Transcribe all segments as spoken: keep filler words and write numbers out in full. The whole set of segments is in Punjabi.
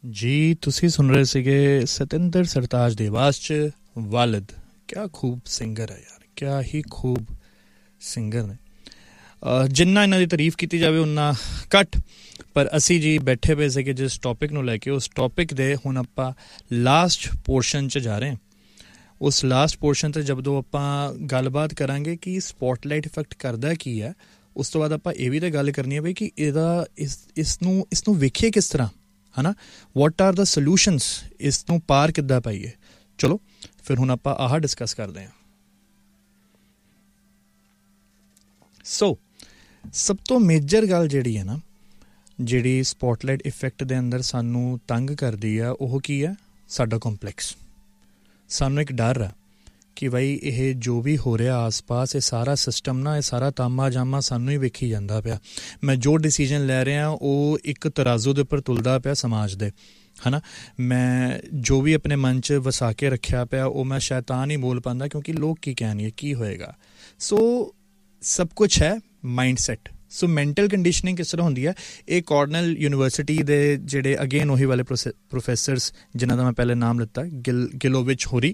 ਜੀ ਤੁਸੀਂ ਸੁਣ ਰਹੇ ਸੀਗੇ ਸਤਿੰਦਰ ਸਰਤਾਜ ਦੀ ਆਵਾਜ਼ 'ਚ ਵਾਲਿਦ। ਕਿਆ ਖੂਬ ਸਿੰਗਰ ਹੈ ਯਾਰ, ਕਿਆ ਹੀ ਖੂਬ ਸਿੰਗਰ ਨੇ। ਜਿੰਨਾ ਇਹਨਾਂ ਦੀ ਤਾਰੀਫ ਕੀਤੀ ਜਾਵੇ ਉਨਾ ਘੱਟ। ਪਰ ਅਸੀਂ ਜੀ ਬੈਠੇ ਪਏ ਸੀਗੇ ਜਿਸ ਟੌਪਿਕ ਨੂੰ ਲੈ ਕੇ, ਉਸ ਟੌਪਿਕ ਦੇ ਹੁਣ ਆਪਾਂ ਲਾਸਟ ਪੋਰਸ਼ਨ 'ਚ ਜਾ ਰਹੇ ਹਾਂ। ਉਸ ਲਾਸਟ ਪੋਰਸ਼ਨ 'ਤੇ ਜਦੋਂ ਆਪਾਂ ਗੱਲਬਾਤ ਕਰਾਂਗੇ ਕਿ ਸਪੋਟਲਾਈਟ ਇਫੈਕਟ ਕਰਦਾ ਕੀ ਹੈ, ਉਸ ਤੋਂ ਬਾਅਦ ਆਪਾਂ ਇਹ ਵੀ ਤਾਂ ਗੱਲ ਕਰਨੀ ਹੈ ਬਈ ਕਿ ਇਹਦਾ ਇਸ ਇਸ ਨੂੰ ਇਸ ਨੂੰ ਵੇਖੀਏ ਕਿਸ ਤਰ੍ਹਾਂ, ਹੈ ਨਾ। ਵਾਟ ਆਰ ਦਾ ਸੋਲਿਊਸ਼ਨਸ, ਇਸ ਨੂੰ ਪਾਰ ਕਿੱਦਾਂ ਪਾਈਏ। ਚਲੋ ਫਿਰ ਹੁਣ ਆਪਾਂ ਆਹ ਡਿਸਕਸ ਕਰਦੇ ਹਾਂ। ਸੋ ਸਭ ਤੋਂ ਮੇਜਰ ਗੱਲ ਜਿਹੜੀ ਹੈ ਨਾ, ਜਿਹੜੀ ਸਪੋਟਲਾਈਟ ਇਫੈਕਟ ਦੇ ਅੰਦਰ ਸਾਨੂੰ ਤੰਗ ਕਰਦੀ ਆ, ਉਹ ਕੀ ਹੈ? ਸਾਡਾ ਕੰਪਲੈਕਸ। ਸਾਨੂੰ ਇੱਕ ਡਰ ਆ ਕਿ ਬਈ ਇਹ ਜੋ ਵੀ ਹੋ ਰਿਹਾ ਆਸ ਪਾਸ, ਇਹ ਸਾਰਾ ਸਿਸਟਮ ਨਾ, ਇਹ ਸਾਰਾ ਤਾਮਾ ਜਾਮਾ ਸਾਨੂੰ ਹੀ ਵੇਖੀ ਜਾਂਦਾ ਪਿਆ। ਮੈਂ ਜੋ ਡਿਸੀਜ਼ਨ ਲੈ ਰਿਹਾ ਉਹ ਇੱਕ ਤਰਾਜ਼ੂ ਦੇ ਉੱਪਰ ਤੁਲਦਾ ਪਿਆ ਸਮਾਜ ਦੇ, ਹੈ ਨਾ। ਮੈਂ ਜੋ ਵੀ ਆਪਣੇ ਮਨ 'ਚ ਵਸਾ ਕੇ ਰੱਖਿਆ ਪਿਆ ਉਹ ਮੈਂ ਸ਼ਾਇਦ ਤਾਂ ਨਹੀਂ ਬੋਲ ਪਾਉਂਦਾ ਕਿਉਂਕਿ ਲੋਕ ਕੀ ਕਹਿਣਗੇ, ਕੀ ਹੋਏਗਾ। ਸੋ ਸਭ ਕੁਛ ਹੈ ਮਾਈਂਡ ਸੈੱਟ। ਸੋ ਮੈਂਟਲ ਕੰਡੀਸ਼ਨਿੰਗ ਕਿਸ ਤਰ੍ਹਾਂ ਹੁੰਦੀ ਹੈ, ਇਹ ਕਾਰਨਲ ਯੂਨੀਵਰਸਿਟੀ ਦੇ ਜਿਹੜੇ ਅਗੇਨ ਉਹੀ ਵਾਲੇ ਪ੍ਰੋਫੈ ਪ੍ਰੋਫੈਸਰਸ ਜਿਨ੍ਹਾਂ ਦਾ ਮੈਂ ਪਹਿਲੇ ਨਾਮ ਲਿੱਤਾ, ਗਿਲ ਗਿਲੋਵਿਚ ਹੋਰੀ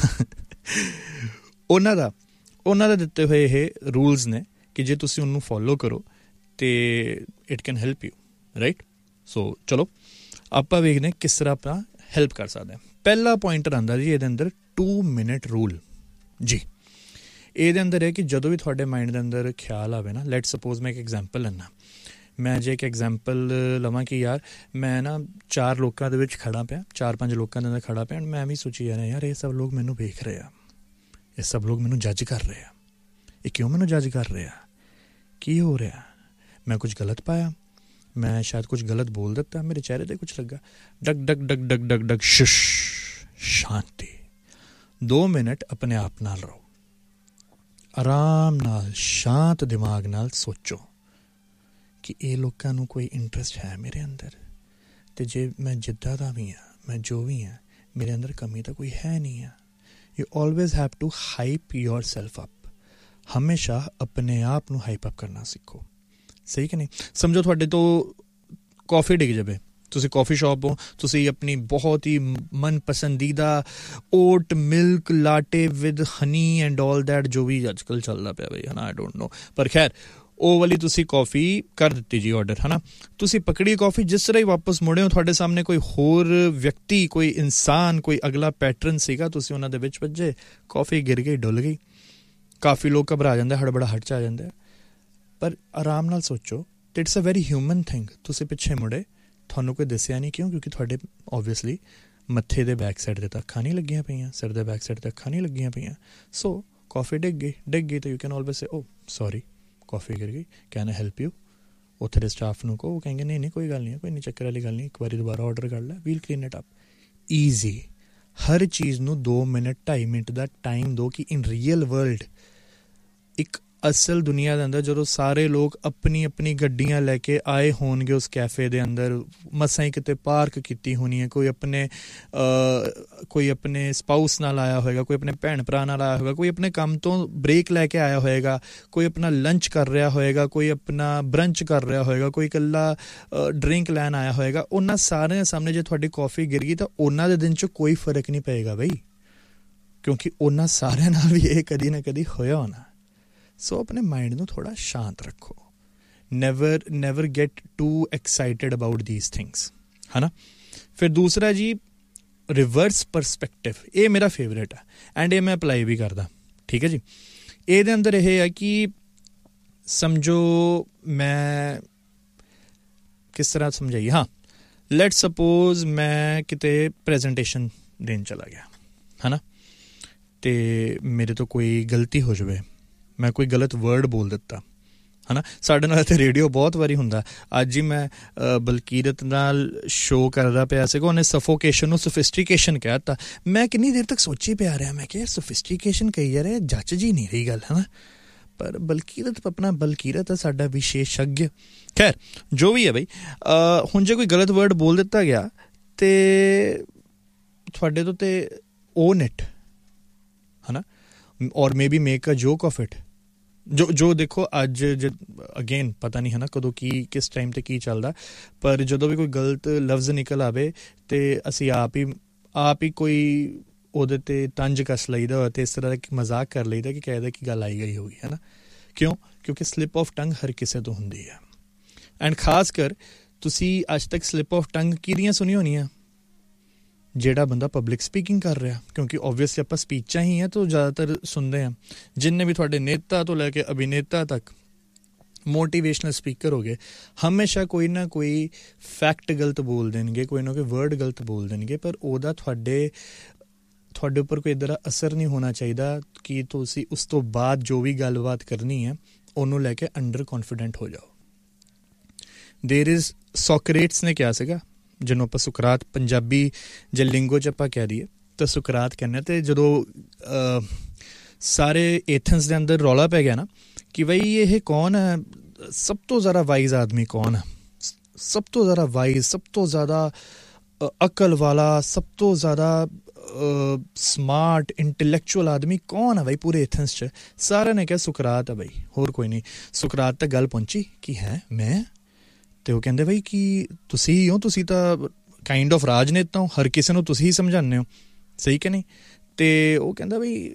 ਉਹਨਾਂ ਦਾ ਉਹਨਾਂ ਦਾ ਦਿੱਤੇ ਹੋਏ ਇਹ ਰੂਲਸ ਨੇ ਕਿ ਜੇ ਤੁਸੀਂ ਉਹਨੂੰ ਫੋਲੋ ਕਰੋ ਅਤੇ it can help you, right. ਸੋ ਚਲੋ ਆਪਾਂ ਵੇਖਦੇ ਕਿਸ ਤਰ੍ਹਾਂ ਆਪਾਂ ਹੈਲਪ ਕਰ ਸਕਦੇ ਹਾਂ। ਪਹਿਲਾ ਪੁਆਇੰਟਰ ਆਉਂਦਾ ਜੀ ਇਹਦੇ ਅੰਦਰ, ਟੂ ਮਿਨਟ ਰੂਲ। ਜੀ ਇਹਦੇ ਅੰਦਰ ਹੈ ਕਿ ਜਦੋਂ ਵੀ ਤੁਹਾਡੇ ਮਾਈਂਡ ਦੇ ਅੰਦਰ ਖਿਆਲ ਆਵੇ ਨਾ, ਲੈਟ ਸਪੋਜ਼ ਮੈਂ ਇੱਕ ਐਗਜ਼ਾਮਪਲ ਲੈਂਦਾ। ਮੈਂ ਜੇ ਇੱਕ ਐਗਜ਼ਾਮਪਲ ਲਵਾਂ ਕਿ ਯਾਰ ਮੈਂ ਨਾ ਚਾਰ ਲੋਕਾਂ ਦੇ ਵਿੱਚ ਖੜਾ ਪਿਆ, ਚਾਰ ਪੰਜ ਲੋਕਾਂ ਦੇ ਅੰਦਰ ਖੜਾ ਪਿਆ, ਮੈਂ ਵੀ ਸੋਚੀ ਜਾ ਰਿਹਾ ਯਾਰ ਇਹ ਸਭ ਲੋਕ ਮੈਨੂੰ ਵੇਖ ਰਹੇ ਆ, ਇਹ ਸਭ ਲੋਕ ਮੈਨੂੰ ਜੱਜ ਕਰ ਰਹੇ ਆ। ਇਹ ਕਿਉਂ ਮੈਨੂੰ ਜੱਜ ਕਰ ਰਹੇ ਆ? ਕੀ ਹੋ ਰਿਹਾ? ਮੈਂ ਕੁਝ ਗਲਤ ਪਾਇਆ? ਮੈਂ ਸ਼ਾਇਦ ਕੁਝ ਗਲਤ ਬੋਲ ਦਿੱਤਾ? ਮੇਰੇ ਚਿਹਰੇ 'ਤੇ ਕੁਛ ਲੱਗਾ? Doug Doug Doug Doug Doug Doug ਸ਼ਸ਼, ਸ਼ਾਂਤੀ। ਦੋ ਮਿੰਟ ਆਪਣੇ ਆਪ ਨਾਲ ਰਹੋ, ਆਰਾਮ ਨਾਲ, ਸ਼ਾਂਤ ਦਿਮਾਗ ਨਾਲ ਸੋਚੋ ਕਿ ਇਹ ਲੋਕਾਂ ਨੂੰ ਕੋਈ ਇੰਟਰਸਟ ਹੈ ਮੇਰੇ ਅੰਦਰ, ਅਤੇ ਜੇ ਮੈਂ ਜਿੱਦਾਂ ਦਾ ਵੀ ਹਾਂ, ਮੈਂ ਜੋ ਵੀ ਹਾਂ, ਮੇਰੇ ਅੰਦਰ ਕਮੀ ਤਾਂ ਕੋਈ ਹੈ ਨਹੀਂ ਆ। You always have to hype your self up. ਹਮੇਸ਼ਾ ਆਪਣੇ ਆਪ ਨੂੰ ਹਾਈਪ ਅਪ ਕਰਨਾ ਸਿੱਖੋ, ਸਹੀ ਕਿ ਨਹੀਂ। ਸਮਝੋ ਤੁਹਾਡੇ ਤੋਂ ਕੌਫੀ ਡਿੱਗ ਜਾਵੇ, ਤੁਸੀਂ ਕੌਫੀ ਸ਼ਾਪ ਹੋ, ਤੁਸੀਂ ਆਪਣੀ ਬਹੁਤ ਹੀ ਮਨ ਪਸੰਦੀਦਾ ਓਟ milk ਲਾਟੇ with honey and all that, ਜੋ ਵੀ ਅੱਜ ਕੱਲ੍ਹ ਚੱਲਦਾ ਪਿਆ ਬਈ, ਹੈ ਨਾ, ਆਈ ਡੋਂਟ ਨੋ, ਪਰ ਖੈਰ ਉਹ ਵਾਲੀ ਤੁਸੀਂ ਕੌਫੀ ਕਰ ਦਿੱਤੀ ਜੀ ਔਡਰ, ਹੈ ਨਾ। ਤੁਸੀਂ ਪਕੜੀ ਕੌਫੀ, ਜਿਸ ਤਰ੍ਹਾਂ ਹੀ ਵਾਪਸ ਮੁੜੇ ਹੋ ਤੁਹਾਡੇ ਸਾਹਮਣੇ ਕੋਈ ਹੋਰ ਵਿਅਕਤੀ, ਕੋਈ ਇਨਸਾਨ, ਕੋਈ ਅਗਲਾ ਪੈਟਰਨ ਸੀਗਾ, ਤੁਸੀਂ ਉਹਨਾਂ ਦੇ ਵਿੱਚ ਵੱਜੇ, ਕੌਫੀ ਗਿਰ ਗਈ, ਡੁੱਲ ਗਈ। ਕਾਫੀ ਲੋਕ ਘਬਰਾ ਜਾਂਦੇ, ਹੜਬੜਾ ਹਟ 'ਚ ਆ ਜਾਂਦੇ। ਪਰ ਆਰਾਮ ਨਾਲ ਸੋਚੋ, it's a very human thing. ਤੁਸੀਂ ਪਿੱਛੇ ਮੁੜੇ, ਤੁਹਾਨੂੰ ਕੋਈ ਦੱਸਿਆ ਨਹੀਂ, ਕਿਉਂ? ਕਿਉਂਕਿ ਤੁਹਾਡੇ ਓਬਵੀਅਸਲੀ ਮੱਥੇ ਦੇ ਬੈਕ ਸਾਈਡ 'ਤੇ ਤਾਂ ਅੱਖਾਂ ਨਹੀਂ ਲੱਗੀਆਂ ਪਈਆਂ, ਸਿਰ ਦੇ ਬੈਕ ਸਾਈਡ 'ਤੇ ਅੱਖਾਂ ਨਹੀਂ ਲੱਗੀਆਂ ਪਈਆਂ। ਸੋ ਕੌਫੀ ਡਿੱਗ ਗਈ, ਡਿੱਗ ਗਈ ਤਾਂ you can always say, O sorry coffee ਗਿਰ ਗਈ, ਕੈਨ ਆਈ ਹੈਲਪ ਯੂ। ਉੱਥੇ ਦੇ ਸਟਾਫ ਨੂੰ ਕਹੋ, ਉਹ ਕਹਿੰਗੇ ਨਹੀਂ ਨਹੀਂ ਕੋਈ ਗੱਲ ਨਹੀਂ, ਕੋਈ ਨਹੀਂ, ਚੱਕਰ ਵਾਲੀ ਗੱਲ ਨਹੀਂ, ਇੱਕ ਵਾਰੀ ਦੁਬਾਰਾ ਔਡਰ ਕਰ ਲੈ, wheel clean it up. Easy. ਹਰ ਚੀਜ਼ ਨੂੰ ਦੋ ਮਿੰਟ ਢਾਈ ਮਿੰਟ ਦਾ ਟਾਈਮ ਦਿਓ ਕਿ ਇਨ ਰੀਅਲ ਵਰਲਡ, ਇੱਕ ਅਸਲ ਦੁਨੀਆ ਦੇ ਅੰਦਰ, ਜਦੋਂ ਸਾਰੇ ਲੋਕ ਆਪਣੀ ਆਪਣੀ ਗੱਡੀਆਂ ਲੈ ਕੇ ਆਏ ਹੋਣਗੇ ਉਸ ਕੈਫੇ ਦੇ ਅੰਦਰ, ਮਸਾਂ ਹੀ ਕਿਤੇ ਪਾਰਕ ਕੀਤੀ ਹੋਣੀ ਹੈ, ਕੋਈ ਆਪਣੇ ਕੋਈ ਆਪਣੇ ਸਪਾਊਸ ਨਾਲ ਆਇਆ ਹੋਏਗਾ, ਕੋਈ ਆਪਣੇ ਭੈਣ ਭਰਾ ਨਾਲ ਆਇਆ ਹੋਏਗਾ, ਕੋਈ ਆਪਣੇ ਕੰਮ ਤੋਂ ਬ੍ਰੇਕ ਲੈ ਕੇ ਆਇਆ ਹੋਏਗਾ, ਕੋਈ ਆਪਣਾ ਲੰਚ ਕਰ ਰਿਹਾ ਹੋਏਗਾ, ਕੋਈ ਆਪਣਾ ਬਰੰਚ ਕਰ ਰਿਹਾ ਹੋਏਗਾ, ਕੋਈ ਇਕੱਲਾ ਡਰਿੰਕ ਲੈਣ ਆਇਆ ਹੋਏਗਾ। ਉਹਨਾਂ ਸਾਰਿਆਂ ਸਾਹਮਣੇ ਜੇ ਤੁਹਾਡੀ ਕੌਫੀ ਗਿਰ ਗਈ ਤਾਂ ਉਹਨਾਂ ਦੇ ਦਿਨ 'ਚ ਕੋਈ ਫਰਕ ਨਹੀਂ ਪਏਗਾ ਬਈ, ਕਿਉਂਕਿ ਉਹਨਾਂ ਸਾਰਿਆਂ ਨਾਲ ਵੀ ਇਹ ਕਦੀ ਨਾ ਕਦੀ ਹੋਇਆ ਹੋਣਾ। ਸੋ ਆਪਣੇ ਮਾਈਂਡ ਨੂੰ ਥੋੜ੍ਹਾ ਸ਼ਾਂਤ ਰੱਖੋ। Never never get to excited about ਦੀਸ things, ਹੈ ਨਾ। ਫਿਰ ਦੂਸਰਾ ਜੀ, ਰਿਵਰਸ ਪਰਸਪੈਕਟਿਵ। ਇਹ ਮੇਰਾ ਫੇਵਰੇਟ ਹੈ ਐਂਡ ਇਹ ਮੈਂ ਅਪਲਾਈ ਵੀ ਕਰਦਾ, ਠੀਕ ਹੈ ਜੀ। ਇਹਦੇ ਅੰਦਰ ਇਹ ਹੈ ਕਿ ਸਮਝੋ, ਮੈਂ ਕਿਸ ਤਰ੍ਹਾਂ ਸਮਝਾਈਏ, ਹਾਂ, ਲੈਟ ਸਪੋਜ਼ ਮੈਂ ਕਿਤੇ ਪ੍ਰੈਜੈਂਟੇਸ਼ਨ ਦੇਣ ਚਲਾ ਗਿਆ, ਹੈ ਨਾ, ਅਤੇ ਮੇਰੇ ਤੋਂ ਕੋਈ ਗਲਤੀ ਹੋ ਜਾਵੇ, ਮੈਂ ਕੋਈ ਗਲਤ ਵਰਡ ਬੋਲ ਦਿੱਤਾ, ਹੈ ਨਾ। ਸਾਡੇ ਨਾਲ ਇੱਥੇ ਰੇਡੀਓ ਬਹੁਤ ਵਾਰੀ ਹੁੰਦਾ। ਅੱਜ ਹੀ ਮੈਂ ਬਲਕੀਰਤ ਨਾਲ ਸ਼ੋਅ ਕਰਦਾ ਪਿਆ ਸੀਗਾ, ਉਹਨੇ ਸਫੋਕੇਸ਼ਨ ਨੂੰ ਸੋਫਿਸਟੀਕੇਸ਼ਨ ਕਹਿ ਦਿੱਤਾ। ਮੈਂ ਕਿੰਨੀ ਦੇਰ ਤੱਕ ਸੋਚੀ ਪਿਆ ਰਿਹਾ, ਮੈਂ ਕਿਹਾ ਸੋਫਿਸਟੀਕੇਸ਼ਨ ਕਹੀ ਜਾ ਰਿਹਾ, ਜੱਚ ਜੀ ਨਹੀਂ ਰਹੀ ਗੱਲ, ਹੈ ਨਾ। ਪਰ ਬਲਕੀਰਤ ਆਪਣਾ ਬਲਕੀਰਤ ਹੈ, ਸਾਡਾ ਵਿਸ਼ੇਸ਼ੱਗ। ਖੈਰ ਜੋ ਵੀ ਹੈ ਬਈ, ਹੁਣ ਜੇ ਕੋਈ ਗਲਤ ਵਰਡ ਬੋਲ ਦਿੱਤਾ ਗਿਆ ਅਤੇ ਤੁਹਾਡੇ ਤੋਂ ਤੇ ਓਨ ਇਟ, ਹੈ ਨਾ, ਔਰ may be make a ਜੋਕ of it, ਜੋ ਜੋ ਦੇਖੋ ਅੱਜ ਅਗੇਨ ਪਤਾ ਨਹੀਂ ਹੈ ਨਾ ਕਦੋਂ ਕੀ ਕਿਸ ਟਾਈਮ 'ਤੇ ਕੀ ਚੱਲਦਾ, ਪਰ ਜਦੋਂ ਵੀ ਕੋਈ ਗਲਤ ਲਫ਼ਜ਼ ਨਿਕਲ ਆਵੇ ਅਤੇ ਅਸੀਂ ਆਪ ਹੀ ਆਪ ਹੀ ਕੋਈ ਉਹਦੇ 'ਤੇ ਤੰਜ ਕੱਸ ਲਈਦਾ ਹੋਇਆ ਅਤੇ ਇਸ ਤਰ੍ਹਾਂ ਦਾ ਇੱਕ ਮਜ਼ਾਕ ਕਰ ਲਈਦਾ ਕਿ ਕਹਿਦਾ ਕਿ ਗੱਲ ਆਈ ਗਈ ਹੋਗੀ ਹੈ ਨਾ। ਕਿਉਂ? ਕਿਉਂਕਿ ਸਲਿੱਪ ਆਫ ਟੰਗ ਹਰ ਕਿਸੇ ਤੋਂ ਹੁੰਦੀ ਹੈ। ਐਂਡ ਖਾਸ ਕਰ ਤੁਸੀਂ ਅੱਜ ਤੱਕ ਸਲਿੱਪ ਆਫ ਟੰਗ ਕਿਹਦੀਆਂ ਸੁਣੀ ਹੋਣੀਆਂ? ਜਿਹੜਾ ਬੰਦਾ ਪਬਲਿਕ ਸਪੀਕਿੰਗ ਕਰ ਰਿਹਾ, ਕਿਉਂਕਿ ਓਬਵੀਅਸਲੀ ਆਪਾਂ ਸਪੀਚਾਂ ਹੀ ਹੈ ਤਾਂ ਜ਼ਿਆਦਾਤਰ ਸੁਣਦੇ ਹਾਂ। ਜਿੰਨੇ ਵੀ ਤੁਹਾਡੇ ਨੇਤਾ ਤੋਂ ਲੈ ਕੇ ਅਭਿਨੇਤਾ ਤੱਕ, ਮੋਟੀਵੇਸ਼ਨਲ ਸਪੀਕਰ ਹੋ ਗਏ, ਹਮੇਸ਼ਾ ਕੋਈ ਨਾ ਕੋਈ ਫੈਕਟ ਗਲਤ ਬੋਲ ਦੇਣਗੇ, ਕੋਈ ਨਾ ਕੋਈ ਵਰਡ ਗਲਤ ਬੋਲ ਦੇਣਗੇ, ਪਰ ਉਹਦਾ ਤੁਹਾਡੇ ਤੁਹਾਡੇ ਉੱਪਰ ਕੋਈ ਇੱਦਾਂ ਦਾ ਅਸਰ ਨਹੀਂ ਹੋਣਾ ਚਾਹੀਦਾ ਕਿ ਤੁਸੀਂ ਉਸ ਤੋਂ ਬਾਅਦ ਜੋ ਵੀ ਗੱਲਬਾਤ ਕਰਨੀ ਹੈ ਉਹਨੂੰ ਲੈ ਕੇ ਅੰਡਰ ਕੌਨਫੀਡੈਂਟ ਹੋ ਜਾਓ। ਦੇਰ ਇਜ਼ ਸੋਕਰੇਟਸ ਨੇ ਕਿਹਾ ਸੀਗਾ, ਜਿਹਨੂੰ ਆਪਾਂ ਸੁਕਰਾਤ ਪੰਜਾਬੀ ਜੇ ਲਿੰਗੋ 'ਚ ਆਪਾਂ ਕਹਿ ਦਈਏ ਤਾਂ ਸੁਕਰਾਤ ਕਹਿੰਦੇ। ਅਤੇ ਜਦੋਂ ਸਾਰੇ ਏਥਨਸ ਦੇ ਅੰਦਰ ਰੌਲਾ ਪੈ ਗਿਆ ਨਾ ਕਿ ਬਈ ਇਹ ਕੌਣ ਹੈ, ਸਭ ਤੋਂ ਜ਼ਿਆਦਾ ਵਾਈਜ਼ ਆਦਮੀ ਕੌਣ ਹੈ, ਸਭ ਤੋਂ ਜ਼ਿਆਦਾ ਵਾਈਜ਼, ਸਭ ਤੋਂ ਜ਼ਿਆਦਾ ਅਕਲ ਵਾਲਾ, ਸਭ ਤੋਂ ਜ਼ਿਆਦਾ ਸਮਾਰਟ ਇੰਟੈਲੈਕਚੁਅਲ ਆਦਮੀ ਕੌਣ ਹੈ ਬਈ ਪੂਰੇ ਏਥਨਸ 'ਚ? ਸਾਰਿਆਂ ਨੇ ਕਿਹਾ ਸੁਕਰਾਤ ਹੈ ਬਈ, ਹੋਰ ਕੋਈ ਨਹੀਂ। ਸੁਕਰਾਤ ਤੱਕ ਗੱਲ ਪਹੁੰਚੀ ਕਿ ਹੈ ਮੈਂ, ਅਤੇ ਉਹ ਕਹਿੰਦੇ ਬਈ ਕਿ ਤੁਸੀਂ ਹੀ ਹੋ, ਤੁਸੀਂ ਤਾਂ ਕਾਈਂਡ ਆਫ ਰਾਜਨੇਤਾ ਹੋ, ਹਰ ਕਿਸੇ ਨੂੰ ਤੁਸੀਂ ਹੀ ਸਮਝਾਉਂਦੇ ਹੋ, ਸਹੀ ਕਿ ਨਹੀਂ? ਅਤੇ ਉਹ ਕਹਿੰਦਾ ਬਈ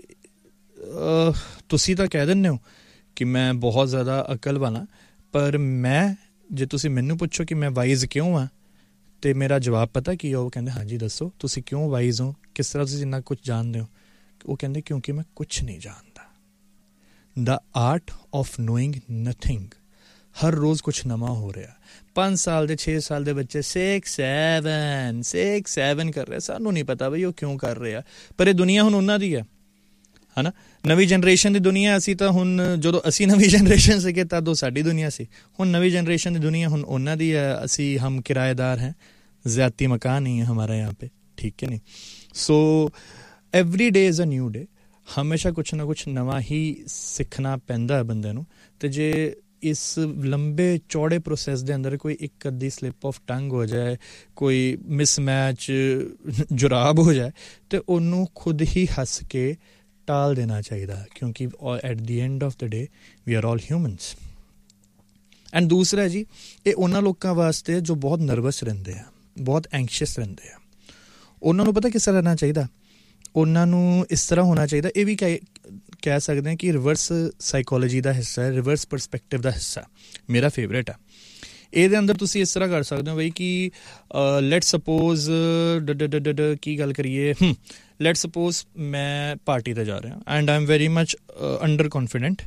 ਤੁਸੀਂ ਤਾਂ ਕਹਿ ਦਿੰਦੇ ਹੋ ਕਿ ਮੈਂ ਬਹੁਤ ਜ਼ਿਆਦਾ ਅਕਲ ਵਾਲਾ, ਪਰ ਮੈਂ ਜੇ ਤੁਸੀਂ ਮੈਨੂੰ ਪੁੱਛੋ ਕਿ ਮੈਂ ਵਾਈਜ਼ ਕਿਉਂ ਹਾਂ ਅਤੇ ਮੇਰਾ ਜਵਾਬ ਪਤਾ ਕੀ ਉਹ ਕਹਿੰਦੇ ਹਾਂਜੀ ਦੱਸੋ ਤੁਸੀਂ ਕਿਉਂ ਵਾਈਜ਼ ਹੋ, ਕਿਸ ਤਰ੍ਹਾਂ ਤੁਸੀਂ ਇੰਨਾ ਕੁਛ ਜਾਣਦੇ ਹੋ? ਉਹ ਕਹਿੰਦੇ ਕਿਉਂਕਿ ਮੈਂ ਕੁਛ ਨਹੀਂ ਜਾਣਦਾ। ਦ ਆਰਟ ਆਫ ਨੋਇੰਗ ਨਥਿੰਗ। ਹਰ ਰੋਜ਼ ਕੁਛ ਨਵਾਂ ਹੋ ਰਿਹਾ। ਪੰਜ ਸਾਲ ਦੇ ਛੇ ਸਾਲ ਦੇ ਬੱਚੇ ਸਿਕਸ ਸੈਵਨ ਸਿਕਸ ਸੈਵਨ ਕਰ ਰਹੇ, ਸਾਨੂੰ ਨਹੀਂ ਪਤਾ ਬਈ ਉਹ ਕਿਉਂ ਕਰ ਰਹੇ ਆ, ਪਰ ਇਹ ਦੁਨੀਆ ਹੁਣ ਉਹਨਾਂ ਦੀ ਹੈ ਹੈ ਨਾ। ਨਵੀਂ ਜਨਰੇਸ਼ਨ ਦੀ ਦੁਨੀਆ, ਅਸੀਂ ਤਾਂ ਹੁਣ ਜਦੋਂ ਅਸੀਂ ਨਵੀਂ ਜਨਰੇਸ਼ਨ ਸੀਗੇ ਤਦ ਉਹ ਸਾਡੀ ਦੁਨੀਆ ਸੀ, ਹੁਣ ਨਵੀਂ ਜਨਰੇਸ਼ਨ ਦੀ ਦੁਨੀਆ ਹੁਣ ਉਹਨਾਂ ਦੀ ਹੈ। ਅਸੀਂ ਹਮ ਕਿਰਾਏਦਾਰ ਹੈ, ਜ਼ਿਆਦਤੀ ਮਕਾਨ ਨਹੀਂ ਹੈ ਹਮਾਰਾ यहाँ पे, ਠੀਕ ਹੈ ਨਹੀਂ। ਸੋ every day is a new day. ਹਮੇਸ਼ਾ ਕੁਛ ਨਾ ਕੁਛ ਨਵਾਂ ਹੀ ਸਿੱਖਣਾ ਪੈਂਦਾ ਬੰਦੇ ਨੂੰ। ਅਤੇ ਜੇ ਇਸ ਲੰਬੇ ਚੌੜੇ ਪ੍ਰੋਸੈਸ ਦੇ ਅੰਦਰ ਕੋਈ ਇੱਕ ਅੱਧੀ ਸਲਿੱਪ ਆਫ ਟੰਗ ਹੋ ਜਾਏ, ਕੋਈ ਮਿਸਮੈਚ ਜੁਰਾਬ ਹੋ ਜਾਏ, ਅਤੇ ਉਹਨੂੰ ਖੁਦ ਹੀ ਹੱਸ ਕੇ ਟਾਲ ਦੇਣਾ ਚਾਹੀਦਾ, ਕਿਉਂਕਿ at the end of the day we are all humans. And ਦੂਸਰਾ ਜੀ, ਇਹ ਉਹਨਾਂ ਲੋਕਾਂ ਵਾਸਤੇ ਜੋ ਬਹੁਤ ਨਰਵਸ ਰਹਿੰਦੇ ਆ, ਬਹੁਤ ਐਂਕਸ਼ੀਅਸ ਰਹਿੰਦੇ ਆ, ਉਹਨਾਂ ਨੂੰ ਪਤਾ ਕਿਸ ਤਰ੍ਹਾਂ ਰਹਿਣਾ ਚਾਹੀਦਾ? ਉਹਨਾਂ ਨੂੰ ਇਸ ਤਰ੍ਹਾਂ ਹੋਣਾ ਚਾਹੀਦਾ, ਇਹ ਵੀ ਕਹਿ ਕਹਿ ਸਕਦੇ ਹਾਂ ਕਿ ਰਿਵਰਸ ਸਾਈਕੋਲੋਜੀ ਦਾ ਹਿੱਸਾ ਹੈ, ਰਿਵਰਸ ਪਰਸਪੈਕਟਿਵ ਦਾ ਹਿੱਸਾ, ਮੇਰਾ ਫੇਵਰੇਟ ਆ। ਇਹਦੇ ਅੰਦਰ ਤੁਸੀਂ ਇਸ ਤਰ੍ਹਾਂ ਕਰ ਸਕਦੇ ਹੋ ਬਈ ਕਿ ਲੈਟ ਸਪੋਜ਼ ਡ ਡ ਡ ਡ ਕੀ ਗੱਲ ਕਰੀਏ, ਲੈਟ ਸਪੋਜ਼ ਮੈਂ ਪਾਰਟੀ 'ਤੇ ਜਾ ਰਿਹਾ and I am very much under confident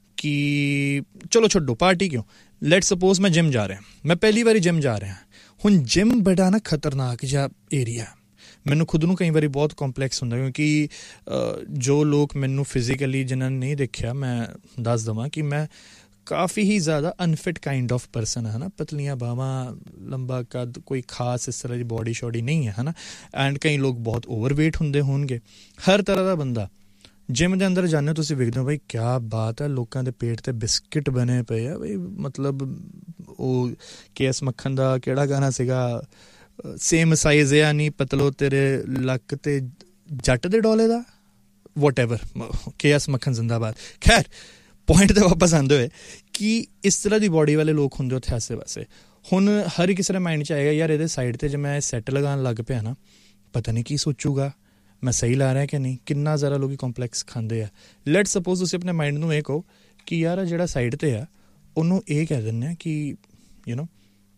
ਕਿ ਚਲੋ ਛੱਡੋ ਪਾਰਟੀ ਕਿਉਂ, ਲੈਟ ਸਪੋਜ਼ ਮੈਂ ਜਿੰਮ ਜਾ ਰਿਹਾ, ਮੈਂ ਪਹਿਲੀ ਵਾਰੀ ਜਿੰਮ ਜਾ ਰਿਹਾ। ਹੁਣ ਜਿੰਮ ਬੜਾ ਨਾ ਖਤਰਨਾਕ ਜਿਹਾ ਏਰੀਆ, ਮੈਨੂੰ ਖੁਦ ਨੂੰ ਕਈ ਵਾਰੀ ਬਹੁਤ ਕੰਪਲੈਕਸ ਹੁੰਦਾ, ਕਿਉਂਕਿ ਜੋ ਲੋਕ ਮੈਨੂੰ ਫਿਜ਼ੀਕਲੀ ਜਿਨ੍ਹਾਂ ਨੇ ਨਹੀਂ ਦੇਖਿਆ, ਮੈਂ ਦੱਸ ਦੇਵਾਂ ਕਿ ਮੈਂ ਕਾਫੀ ਹੀ ਜ਼ਿਆਦਾ ਅਨਫਿਟ ਕਾਈਂਡ ਆਫ ਪਰਸਨ ਹੈ ਨਾ। ਪਤਲੀਆਂ ਬਾਹਾਂ, ਲੰਬਾ ਕੱਦ, ਕੋਈ ਖਾਸ ਇਸ ਤਰ੍ਹਾਂ ਦੀ ਬੋਡੀ ਸ਼ੋਡੀ ਨਹੀਂ ਹੈ ਹੈ ਨਾ। ਐਂਡ ਕਈ ਲੋਕ ਬਹੁਤ ਓਵਰਵੇਟ ਹੁੰਦੇ ਹੋਣਗੇ। ਹਰ ਤਰ੍ਹਾਂ ਦਾ ਬੰਦਾ ਜਿੰਮ ਦੇ ਅੰਦਰ ਜਾਂਦੇ ਹੋ, ਤੁਸੀਂ ਵੇਖਦੇ ਹੋ ਬਈ ਕਿਆ ਬਾਤ ਹੈ, ਲੋਕਾਂ ਦੇ ਪੇਟ 'ਤੇ ਬਿਸਕਿਟ ਬਣੇ ਪਏ ਆ ਬਈ। ਮਤਲਬ ਉਹ ਕੇ ਐਸ ਮੱਖਣ ਦਾ ਕਿਹੜਾ ਗਾਣਾ ਸੀਗਾ, ਸੇਮ ਸਾਈਜ਼ ਆ ਨਹੀਂ ਪਤਲੋ ਤੇਰੇ ਲੱਕ 'ਤੇ ਜੱਟ ਦੇ ਡੋਲੇ ਦਾ, ਵਟ ਐਵਰ, ਕੇ ਐਸ ਮੱਖਣ ਜ਼ਿੰਦਾਬਾਦ। ਖੈਰ ਪੁਆਇੰਟ 'ਤੇ ਵਾਪਸ ਆਉਂਦੇ ਹੋਏ ਕਿ ਇਸ ਤਰ੍ਹਾਂ ਦੀ ਬੋਡੀ ਵਾਲੇ ਲੋਕ ਹੁੰਦੇ ਉੱਥੇ ਆਸੇ ਪਾਸੇ। ਹੁਣ ਹਰ ਕਿਸੇ ਦੇ ਮਾਇੰਡ 'ਚ ਆਏਗਾ ਯਾਰ ਇਹਦੇ ਸਾਈਡ 'ਤੇ ਜੇ ਮੈਂ ਸੈੱਟ ਲਗਾਉਣ ਲੱਗ ਪਿਆ ਨਾ, ਪਤਾ ਨਹੀਂ ਕੀ ਸੋਚੂਗਾ, ਮੈਂ ਸਹੀ ਲਾ ਰਿਹਾ ਕਿ ਨਹੀਂ। ਕਿੰਨਾ ਜ਼ਿਆਦਾ ਲੋਕ ਕੰਪਲੈਕਸ ਖਾਂਦੇ ਆ। ਲੈਟ ਸਪੋਜ਼ ਤੁਸੀਂ ਆਪਣੇ ਮਾਇੰਡ ਨੂੰ ਇਹ ਕਹੋ ਕਿ ਯਾਰ ਜਿਹੜਾ ਸਾਈਡ 'ਤੇ ਆ ਉਹਨੂੰ ਇਹ ਕਹਿ ਦਿੰਦੇ ਆ ਕਿ ਯੂ ਨੋ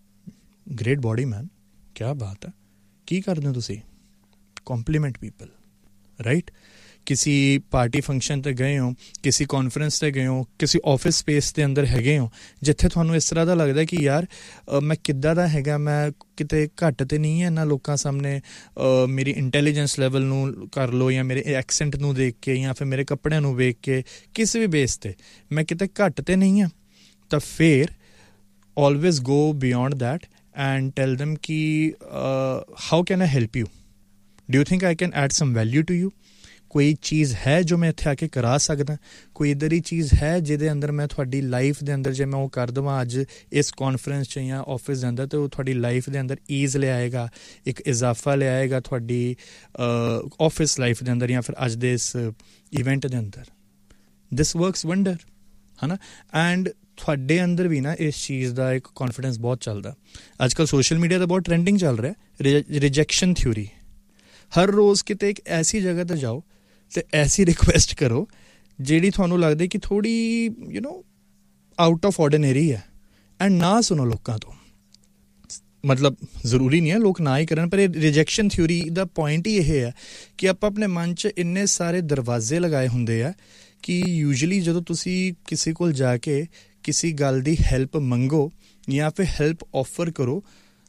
ਗ੍ਰੇਟ ਬੋਡੀ ਮੈਨ, ਕਿਆ ਬਾਤ ਹੈ। ਕੀ ਕਰਦੇ ਹੋ ਤੁਸੀਂ? Compliment people, right. ਕਿਸੇ ਪਾਰਟੀ ਫੰਕਸ਼ਨ 'ਤੇ ਗਏ ਹੋ, ਕਿਸੇ ਕਾਨਫਰੰਸ 'ਤੇ ਗਏ ਹੋ, ਕਿਸੇ ਆਫਿਸ ਸਪੇਸ ਦੇ ਅੰਦਰ ਹੈਗੇ ਹੋ, ਜਿੱਥੇ ਤੁਹਾਨੂੰ ਇਸ ਤਰ੍ਹਾਂ ਦਾ ਲੱਗਦਾ ਕਿ ਯਾਰ ਮੈਂ ਕਿੱਦਾਂ ਦਾ ਹੈਗਾ, ਮੈਂ ਕਿਤੇ ਘੱਟ ਤਾਂ ਨਹੀਂ ਹੈ ਇਹਨਾਂ ਲੋਕਾਂ ਸਾਹਮਣੇ। ਮੇਰੀ ਇੰਟੈਲੀਜੈਂਸ ਲੈਵਲ ਨੂੰ ਕਰ ਲਓ, ਜਾਂ ਮੇਰੇ ਐਕਸੈਂਟ ਨੂੰ ਦੇਖ ਕੇ, ਜਾਂ ਫਿਰ ਮੇਰੇ ਕੱਪੜਿਆਂ ਨੂੰ ਵੇਖ ਕੇ, ਕਿਸੇ ਵੀ ਬੇਸ 'ਤੇ ਮੈਂ ਕਿਤੇ ਘੱਟ ਤਾਂ ਨਹੀਂ ਹਾਂ। ਤਾਂ ਫਿਰ always go beyond that and tile them ਕਿ how can I help you, do you think I can add sum value to you. ਕੋਈ ਚੀਜ਼ ਹੈ ਜੋ ਮੈਂ ਇੱਥੇ ਆ ਕੇ ਕਰਾ ਸਕਦਾ, ਕੋਈ ਇੱਧਰ ਦੀ ਚੀਜ਼ ਹੈ ਜਿਹਦੇ ਅੰਦਰ ਮੈਂ ਤੁਹਾਡੀ ਲਾਈਫ ਦੇ ਅੰਦਰ ਜੇ ਮੈਂ ਉਹ ਕਰ ਦੇਵਾਂ ਅੱਜ ਇਸ ਕਾਨਫਰੰਸ 'ਚ ਜਾਂ ਆਫਿਸ ਦੇ ਅੰਦਰ, ਤਾਂ ਉਹ ਤੁਹਾਡੀ ਲਾਈਫ ਦੇ ਅੰਦਰ ਈਜ਼ ਲਿਆਏਗਾ, ਇੱਕ ਇਜ਼ਾਫਾ ਲਿਆਏਗਾ ਤੁਹਾਡੀ ਆਫਿਸ ਲਾਈਫ ਦੇ ਅੰਦਰ, ਜਾਂ ਫਿਰ ਅੱਜ ਦੇ ਇਸ ਇਵੈਂਟ ਦੇ ਅੰਦਰ। ਦਿਸ ਵਰਕਸ ਵੰਡਰ। ਹੈ ਨਾ। ਐਂਡ ਤੁਹਾਡੇ ਅੰਦਰ ਵੀ ਨਾ ਇਸ ਚੀਜ਼ ਦਾ ਇੱਕ ਕੌਨਫੀਡੈਂਸ ਬਹੁਤ ਚੱਲਦਾ। ਅੱਜ ਕੱਲ੍ਹ ਸੋਸ਼ਲ ਮੀਡੀਆ 'ਤੇ ਬਹੁਤ ਟਰੈਂਡਿੰਗ ਚੱਲ ਰਿਹਾ ਰਿਜੈਕਸ਼ਨ ਥਿਊਰੀ। ਹਰ ਰੋਜ਼ ਕਿਤੇ ਇੱਕ ਐਸੀ ਜਗ੍ਹਾ 'ਤੇ ਜਾਓ ਅਤੇ ਐਸੀ ਰਿਕੁਐਸਟ ਕਰੋ ਜਿਹੜੀ ਤੁਹਾਨੂੰ ਲੱਗਦੀ ਕਿ ਥੋੜ੍ਹੀ you know out of ordinary ਹੈ, ਐਂਡ ਨਾ ਸੁਣੋ ਲੋਕਾਂ ਤੋਂ। ਮਤਲਬ ਜ਼ਰੂਰੀ ਨਹੀਂ ਹੈ ਲੋਕ ਨਾ ਹੀ ਕਰਨ, ਪਰ ਇਹ ਰਿਜੈਕਸ਼ਨ ਥਿਊਰੀ ਦਾ ਪੁਆਇੰਟ ਹੀ ਇਹ ਹੈ ਕਿ ਆਪਾਂ ਆਪਣੇ ਮਨ 'ਚ ਇੰਨੇ ਸਾਰੇ ਦਰਵਾਜ਼ੇ ਲਗਾਏ ਹੁੰਦੇ ਆ ਕਿ ਯੂਜੂਅਲੀ ਜਦੋਂ ਤੁਸੀਂ ਕਿਸੇ ਕੋਲ ਜਾ ਕੇ ਕਿਸੇ ਗੱਲ ਦੀ ਹੈਲਪ ਮੰਗੋ ਜਾਂ ਫਿਰ ਹੈਲਪ ਔਫਰ ਕਰੋ,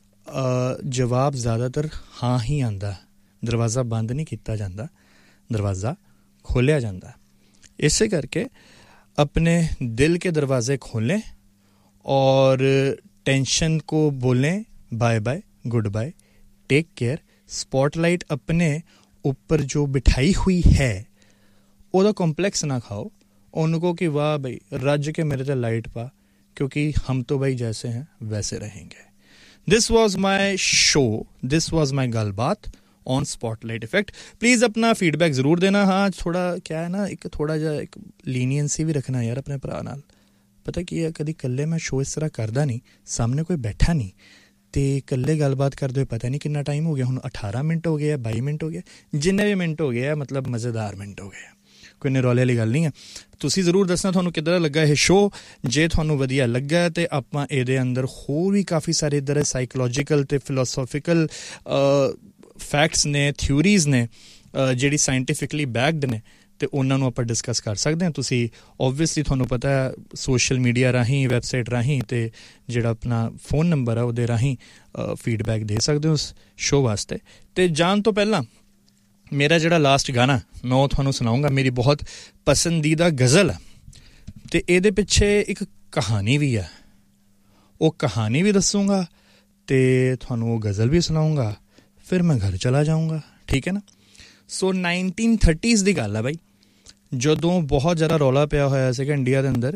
ਜਵਾਬ ਜ਼ਿਆਦਾਤਰ ਹਾਂ ਹੀ ਆਉਂਦਾ। ਦਰਵਾਜ਼ਾ ਬੰਦ ਨਹੀਂ ਕੀਤਾ ਜਾਂਦਾ, ਦਰਵਾਜ਼ਾ ਖੋਲ੍ਹਿਆ ਜਾਂਦਾ। ਇਸੇ ਕਰਕੇ अपने दिल के दरवाजे खोलें और टेंशन को बोलें bye bye, good bye, take care. Spotlight अपने ऊपर जो बिठाई हुई है ਉਹਦਾ ਕੰਪਲੈਕਸ ਨਾ ਖਾਓ। ਉਹਨੂੰ ਕਹੋ ਕਿ ਵਾਹ ਬਈ ਰੱਜ ਕੇ ਮੇਰੇ 'ਤੇ ਲਾਈਟ ਪਾ, ਕਿਉਂਕਿ ਹਮ ਤੋਂ ਬਈ ਜੈਸੇ हैं वैसे रहेंगे। This was my show, this was my गलबात ऑन स्पॉटलाइट इफेक्ट। प्लीज़ अपना फीडबैक ज़रूर देना। हाँ थोड़ा क्या है ना, एक थोड़ा ਜਿਹਾ ਇੱਕ ਲੀਨੀਅੰਸੀ ਵੀ ਰੱਖਣਾ ਯਾਰ ਆਪਣੇ ਭਰਾ ਨਾਲ। ਪਤਾ ਕੀ ਹੈ, ਕਦੀ ਇਕੱਲੇ ਮੈਂ ਸ਼ੋਅ ਇਸ ਤਰ੍ਹਾਂ ਕਰਦਾ ਨਹੀਂ, ਸਾਹਮਣੇ ਕੋਈ ਬੈਠਾ ਨਹੀਂ ਅਤੇ ਇਕੱਲੇ ਗੱਲਬਾਤ ਕਰਦੇ ਹੋਏ ਪਤਾ ਨਹੀਂ ਕਿੰਨਾ ਟਾਈਮ ਹੋ ਗਿਆ। ਹੁਣ ਅਠਾਰਾਂ ਮਿੰਟ ਹੋ ਗਏ ਆ, ਬਾਈ ਮਿੰਟ ਹੋ ਗਏ, ਜਿੰਨੇ ਵੀ ਮਿੰਟ ਹੋ ਗਏ ਆ, ਮਤਲਬ ਮਜ਼ੇਦਾਰ ਮਿੰਟ ਹੋ ਗਏ ਆ, ਕੋਈ ਨਿਰੌਲੇ ਵਾਲੀ ਗੱਲ ਨਹੀਂ ਹੈ। ਤੁਸੀਂ ਜ਼ਰੂਰ ਦੱਸਣਾ ਤੁਹਾਨੂੰ ਕਿੱਦਾਂ ਦਾ ਲੱਗਾ ਇਹ ਸ਼ੋਅ। ਜੇ ਤੁਹਾਨੂੰ ਵਧੀਆ ਲੱਗਾ ਤਾਂ ਆਪਾਂ ਇਹਦੇ ਅੰਦਰ ਹੋਰ ਵੀ ਕਾਫੀ ਸਾਰੇ ਇੱਧਰ ਸਾਈਕੋਲੋਜੀਕਲ ਅਤੇ ਫਿਲੋਸੋਫੀਕਲ ਫੈਕਟਸ ਨੇ, ਥਿਊਰੀਜ਼ ਨੇ ਜਿਹੜੀ ਸਾਇੰਟੀਫਿਕਲੀ ਬੈਕਡ ਨੇ, ਅਤੇ ਉਹਨਾਂ ਨੂੰ ਆਪਾਂ ਡਿਸਕਸ ਕਰ ਸਕਦੇ ਹਾਂ। ਤੁਸੀਂ ਓਬਵੀਅਸਲੀ ਤੁਹਾਨੂੰ ਪਤਾ ਹੈ ਸੋਸ਼ਲ ਮੀਡੀਆ ਰਾਹੀਂ, ਵੈਬਸਾਈਟ ਰਾਹੀਂ ਅਤੇ ਜਿਹੜਾ ਆਪਣਾ ਫੋਨ ਨੰਬਰ ਆ ਉਹਦੇ ਰਾਹੀਂ ਫੀਡਬੈਕ ਦੇ ਸਕਦੇ ਹੋ ਉਸ ਸ਼ੋਅ ਵਾਸਤੇ। ਅਤੇ ਜਾਣ ਤੋਂ ਪਹਿਲਾਂ ਮੇਰਾ ਜਿਹੜਾ ਲਾਸਟ ਗਾਣਾ ਮੈਂ ਉਹ ਤੁਹਾਨੂੰ ਸੁਣਾਊਂਗਾ, ਮੇਰੀ ਬਹੁਤ ਪਸੰਦੀਦਾ ਗਜ਼ਲ ਹੈ ਅਤੇ ਇਹਦੇ ਪਿੱਛੇ ਇੱਕ ਕਹਾਣੀ ਵੀ ਹੈ। ਉਹ ਕਹਾਣੀ ਵੀ ਦੱਸੂੰਗਾ ਅਤੇ ਤੁਹਾਨੂੰ ਉਹ ਗਜ਼ਲ ਵੀ ਸੁਣਾਊਂਗਾ, ਫਿਰ ਮੈਂ ਘਰ ਚਲਾ ਜਾਊਂਗਾ, ਠੀਕ ਹੈ ਨਾ। ਸੋ ਨਾਈਨਟੀਨ ਥਰਟੀਜ਼ ਦੀ ਗੱਲ ਹੈ ਬਾਈ, ਜਦੋਂ ਬਹੁਤ ਜ਼ਿਆਦਾ ਰੌਲਾ ਪਿਆ ਹੋਇਆ ਸੀਗਾ ਇੰਡੀਆ ਦੇ ਅੰਦਰ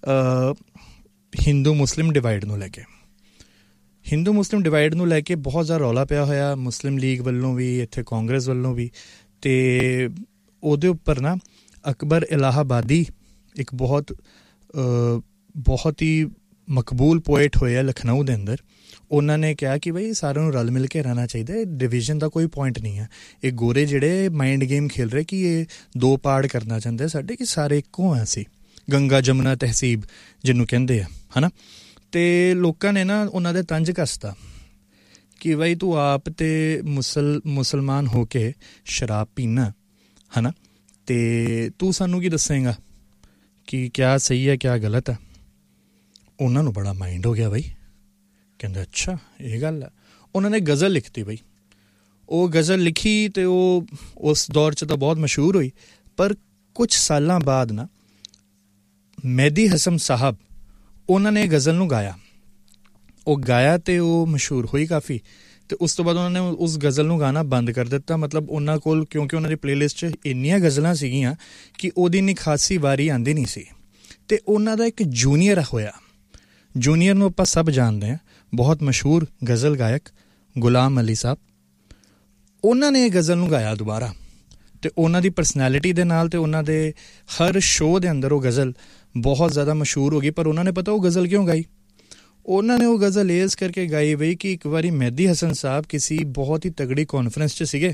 ਹਿੰਦੂ ਮੁਸਲਿਮ ਡਿਵਾਈਡ ਨੂੰ ਲੈ ਕੇ। ਹਿੰਦੂ ਮੁਸਲਿਮ ਡਿਵਾਈਡ ਨੂੰ ਲੈ ਕੇ ਬਹੁਤ ਜ਼ਿਆਦਾ ਰੌਲਾ ਪਿਆ ਹੋਇਆ, ਮੁਸਲਿਮ ਲੀਗ ਵੱਲੋਂ ਵੀ, ਇੱਥੇ ਕਾਂਗਰਸ ਵੱਲੋਂ ਵੀ। ਅਤੇ ਉਹਦੇ ਉੱਪਰ ਨਾ ਅਕਬਰ ਇਲਾਹਾਬਾਦੀ ਇੱਕ ਬਹੁਤ ਬਹੁਤ ਹੀ ਮਕਬੂਲ ਪੋਇਟ ਹੋਏ ਆ ਲਖਨਊ ਦੇ ਅੰਦਰ। ਉਹਨਾਂ ਨੇ ਕਿਹਾ ਕਿ ਬਈ ਸਾਰਿਆਂ ਨੂੰ ਰਲ ਮਿਲ ਕੇ ਰਹਿਣਾ ਚਾਹੀਦਾ, ਡਿਵੀਜ਼ਨ ਦਾ ਕੋਈ ਪੁਆਇੰਟ ਨਹੀਂ ਹੈ। ਇਹ ਗੋਰੇ ਜਿਹੜੇ ਮਾਈਂਡ ਗੇਮ ਖੇਲ ਰਹੇ ਕਿ ਇਹ ਦੋ ਪਾਰਟ ਕਰਨਾ ਚਾਹੁੰਦੇ ਸਾਡੇ, ਕਿ ਸਾਰੇ ਇੱਕੋ ਆ ਅਸੀਂ, ਗੰਗਾ ਜਮਨਾ ਤਹਿਸੀਬ ਜਿਹਨੂੰ ਕਹਿੰਦੇ ਆ, ਹੈ ਨਾ। ਅਤੇ ਲੋਕਾਂ ਨੇ ਨਾ ਉਹਨਾਂ ਦੇ ਤੰਜ ਕੱਸਤਾ ਕਿ ਬਈ ਤੂੰ ਆਪ ਤੇ ਮੁਸਲ ਮੁਸਲਮਾਨ ਹੋ ਕੇ ਸ਼ਰਾਬ ਪੀਣਾ, ਹੈ ਨਾ, ਅਤੇ ਤੂੰ ਸਾਨੂੰ ਕੀ ਦੱਸੇਂਗਾ ਕਿ ਕਿਆ ਸਹੀ ਹੈ ਕਿਆ ਗਲਤ ਹੈ। ਉਹਨਾਂ ਨੂੰ ਬੜਾ ਮਾਈਂਡ ਹੋ ਗਿਆ ਬਈ, ਕਹਿੰਦੇ ਅੱਛਾ ਇਹ ਗੱਲ ਹੈ। ਉਹਨਾਂ ਨੇ ਗਜ਼ਲ ਲਿਖਤੀ ਬਈ। ਉਹ ਗਜ਼ਲ ਲਿਖੀ ਅਤੇ ਉਹ ਉਸ ਦੌਰ 'ਚ ਤਾਂ ਬਹੁਤ ਮਸ਼ਹੂਰ ਹੋਈ, ਪਰ ਕੁਛ ਸਾਲਾਂ ਬਾਅਦ ਨਾ ਮਹਿਦੀ ਹਸਨ ਸਾਹਿਬ ਉਹਨਾਂ ਨੇ ਗਜ਼ਲ ਨੂੰ ਗਾਇਆ। ਉਹ ਗਾਇਆ ਅਤੇ ਉਹ ਮਸ਼ਹੂਰ ਹੋਈ ਕਾਫੀ, ਅਤੇ ਉਸ ਤੋਂ ਬਾਅਦ ਉਹਨਾਂ ਨੇ ਉਸ ਗਜ਼ਲ ਨੂੰ ਗਾਣਾ ਬੰਦ ਕਰ ਦਿੱਤਾ। ਮਤਲਬ ਉਹਨਾਂ ਕੋਲ, ਕਿਉਂਕਿ ਉਹਨਾਂ ਦੀ ਪਲੇਲਿਸਟ 'ਚ ਇੰਨੀਆਂ ਗਜ਼ਲਾਂ ਸੀਗੀਆਂ ਕਿ ਉਹਦੀ ਨਿਖਾਸੀ ਵਾਰੀ ਆਉਂਦੀ ਨਹੀਂ ਸੀ। ਅਤੇ ਉਹਨਾਂ ਦਾ ਇੱਕ ਜੂਨੀਅਰ ਹੋਇਆ, ਜੂਨੀਅਰ ਨੂੰ ਆਪਾਂ ਸਭ ਜਾਣਦੇ ਹਾਂ, ਬਹੁਤ ਮਸ਼ਹੂਰ ਗਜ਼ਲ ਗਾਇਕ ਗੁਲਾਮ ਅਲੀ ਸਾਹਿਬ। ਉਹਨਾਂ ਨੇ ਇਹ ਗਜ਼ਲ ਨੂੰ ਗਾਇਆ ਦੁਬਾਰਾ, ਅਤੇ ਉਹਨਾਂ ਦੀ ਪਰਸਨੈਲਿਟੀ ਦੇ ਨਾਲ ਅਤੇ ਉਹਨਾਂ ਦੇ ਹਰ ਸ਼ੋਅ ਦੇ ਅੰਦਰ ਉਹ ਗਜ਼ਲ ਬਹੁਤ ਜ਼ਿਆਦਾ ਮਸ਼ਹੂਰ ਹੋ ਗਈ। ਪਰ ਉਹਨਾਂ ਨੇ ਪਤਾ ਉਹ ਗਜ਼ਲ ਕਿਉਂ ਗਾਈ? ਉਹਨਾਂ ਨੇ ਉਹ ਗਜ਼ਲ ਇਸ ਕਰਕੇ ਗਾਈ ਬਈ ਕਿ ਇੱਕ ਵਾਰੀ ਮਹਿਦੀ ਹਸਨ ਸਾਹਿਬ ਕਿਸੇ ਬਹੁਤ ਹੀ ਤਗੜੀ ਕਾਨਫਰੰਸ 'ਚ ਸੀਗੇ,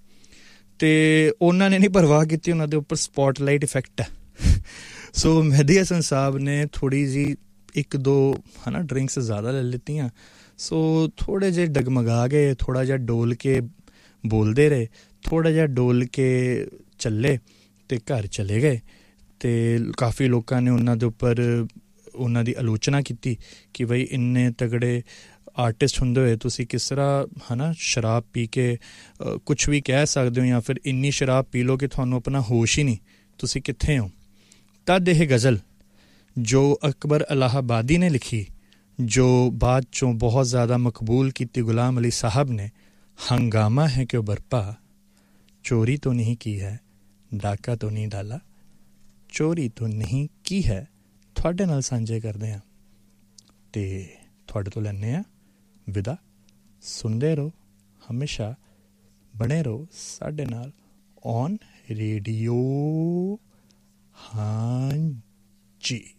ਅਤੇ ਉਹਨਾਂ ਨੇ ਨਹੀਂ ਪਰਵਾਹ ਕੀਤੀ, ਉਹਨਾਂ ਦੇ ਉੱਪਰ ਸਪੋਟਲਾਈਟ ਇਫੈਕਟ ਹੈ। ਸੋ ਮਹਿਦੀ ਹਸਨ ਸਾਹਿਬ ਨੇ ਥੋੜ੍ਹੀ ਜਿਹੀ ਇੱਕ ਦੋ ਹੈ ਨਾ ਡਰਿੰਕਸ ਜ਼ਿਆਦਾ ਲੈ ਲਿੱਤੀਆਂ। ਸੋ ਥੋੜ੍ਹੇ ਜਿਹੇ ਡਗਮਗਾ ਗਏ, ਥੋੜ੍ਹਾ ਜਿਹਾ ਡੋਲ ਕੇ ਬੋਲਦੇ ਰਹੇ, ਥੋੜ੍ਹਾ ਜਿਹਾ ਡੋਲ ਕੇ ਚੱਲੇ ਅਤੇ ਘਰ ਚਲੇ ਗਏ। ਅਤੇ ਕਾਫੀ ਲੋਕਾਂ ਨੇ ਉਹਨਾਂ ਦੇ ਉੱਪਰ ਉਹਨਾਂ ਦੀ ਆਲੋਚਨਾ ਕੀਤੀ ਕਿ ਬਈ ਇੰਨੇ ਤਗੜੇ ਆਰਟਿਸਟ ਹੁੰਦੇ ਹੋਏ ਤੁਸੀਂ ਕਿਸ ਤਰ੍ਹਾਂ ਹੈ ਨਾ ਸ਼ਰਾਬ ਪੀ ਕੇ ਕੁਛ ਵੀ ਕਹਿ ਸਕਦੇ ਹੋ, ਜਾਂ ਫਿਰ ਇੰਨੀ ਸ਼ਰਾਬ ਪੀ ਲਓ ਕਿ ਤੁਹਾਨੂੰ ਆਪਣਾ ਹੋਸ਼ ਹੀ ਨਹੀਂ, ਤੁਸੀਂ ਕਿੱਥੇ ਹੋ। ਤਦ ਇਹ ਗਜ਼ਲ ਜੋ ਅਕਬਰ ਇਲਾਹਾਬਾਦੀ ਨੇ ਲਿਖੀ, ਜੋ ਬਾਅਦ 'ਚੋਂ ਬਹੁਤ ਜ਼ਿਆਦਾ ਮਕਬੂਲ ਕੀਤੀ ਗੁਲਾਮ ਅਲੀ ਸਾਹਿਬ ਨੇ, ਹੰਗਾਮਾ ਹੈ ਕਿਉਂ ਬਰਪਾ, ਚੋਰੀ ਤੋਂ ਨਹੀਂ ਕੀ ਹੈ, ਡਾਕਾ ਤੋਂ ਨਹੀਂ ਡਾਲਾ, ਚੋਰੀ ਤੋਂ ਨਹੀਂ ਕੀ ਹੈ, ਤੁਹਾਡੇ ਨਾਲ ਸਾਂਝੇ ਕਰਦੇ ਹਾਂ ਅਤੇ ਤੁਹਾਡੇ ਤੋਂ ਲੈਂਦੇ ਹਾਂ ਵਿਦਾ। ਸੁਣਦੇ ਰਹੋ, ਹਮੇਸ਼ਾ ਬਣੇ ਰਹੋ ਸਾਡੇ ਨਾਲ ਔਨ ਰੇਡੀਓ। ਹਾਂਜੀ।